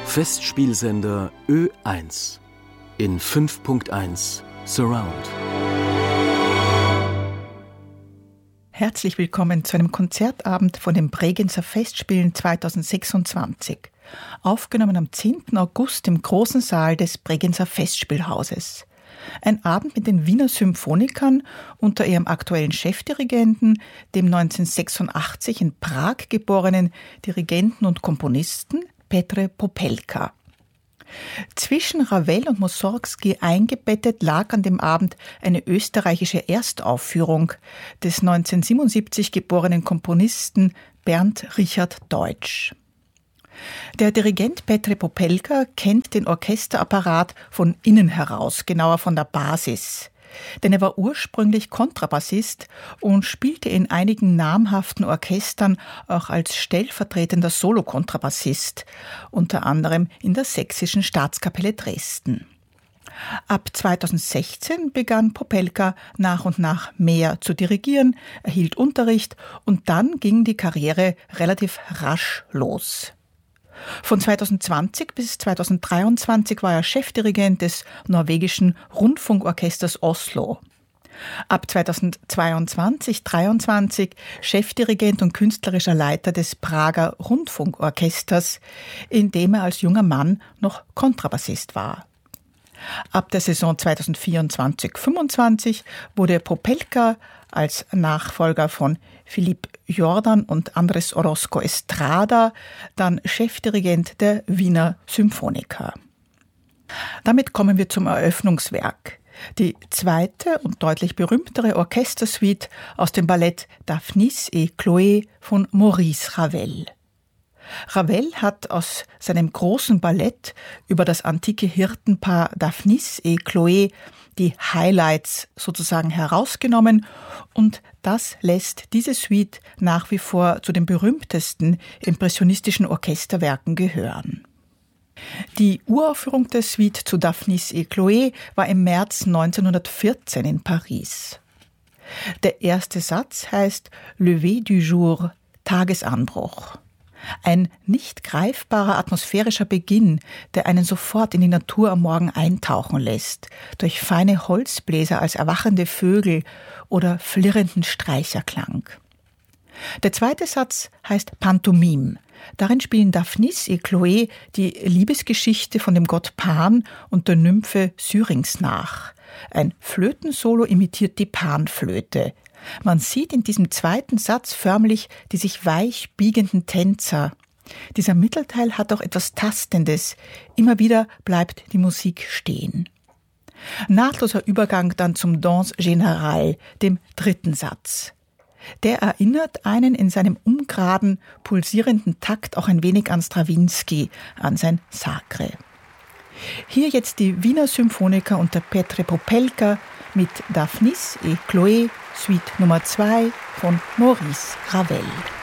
Festspielsender Ö1 in 5.1 Surround. Herzlich willkommen zu einem Konzertabend von den Bregenzer Festspielen 2026. Aufgenommen am 10. August im großen Saal des Bregenzer Festspielhauses. Ein Abend mit den Wiener Symphonikern unter ihrem aktuellen Chefdirigenten, dem 1986 in Prag geborenen Dirigenten und Komponisten Petr Popelka. Zwischen Ravel und Mussorgsky eingebettet lag an dem Abend eine österreichische Erstaufführung des 1977 geborenen Komponisten Bernd Richard Deutsch. Der Dirigent Petr Popelka kennt den Orchesterapparat von innen heraus, genauer von der Basis. Denn er war ursprünglich Kontrabassist und spielte in einigen namhaften Orchestern auch als stellvertretender Solokontrabassist, unter anderem in der Sächsischen Staatskapelle Dresden. Ab 2016 begann Popelka nach und nach mehr zu dirigieren, erhielt Unterricht und dann ging die Karriere relativ rasch los. Von 2020 bis 2023 war er Chefdirigent des norwegischen Rundfunkorchesters Oslo. Ab 2022/23 Chefdirigent und künstlerischer Leiter des Prager Rundfunkorchesters, in dem er als junger Mann noch Kontrabassist war. Ab der Saison 2024/25 wurde Popelka als Nachfolger von Philipp Jordan und Andres Orozco Estrada dann Chefdirigent der Wiener Symphoniker. Damit kommen wir zum Eröffnungswerk. Die zweite und deutlich berühmtere Orchestersuite aus dem Ballett Daphnis et Chloé von Maurice Ravel. Ravel hat aus seinem großen Ballett über das antike Hirtenpaar Daphnis et Chloé die Highlights sozusagen herausgenommen und das lässt diese Suite nach wie vor zu den berühmtesten impressionistischen Orchesterwerken gehören. Die Uraufführung der Suite zu Daphnis et Chloé war im März 1914 in Paris. Der erste Satz heißt Lever du jour, Tagesanbruch. Ein nicht greifbarer atmosphärischer Beginn, der einen sofort in die Natur am Morgen eintauchen lässt, durch feine Holzbläser als erwachende Vögel oder flirrenden Streicherklang. Der zweite Satz heißt Pantomime. Darin spielen Daphnis et Chloé die Liebesgeschichte von dem Gott Pan und der Nymphe Syrinx nach. Ein Flötensolo imitiert die Panflöte. Man sieht in diesem zweiten Satz förmlich die sich weich biegenden Tänzer. Dieser Mittelteil hat auch etwas Tastendes. Immer wieder bleibt die Musik stehen. Nahtloser Übergang dann zum Danse Générale, dem dritten Satz. Der erinnert einen in seinem ungeraden, pulsierenden Takt auch ein wenig an Strawinsky, an sein Sacre. Hier jetzt die Wiener Symphoniker unter Petr Popelka mit Daphnis et Chloé, Suite Nummer 2 von Maurice Ravel.